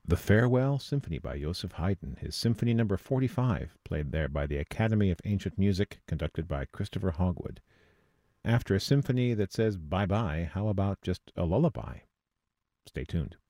The Farewell Symphony by Joseph Haydn, his Symphony Number 45, played there by the Academy of Ancient Music, conducted by Christopher Hogwood. After a symphony that says bye-bye, how about just a lullaby? Stay tuned.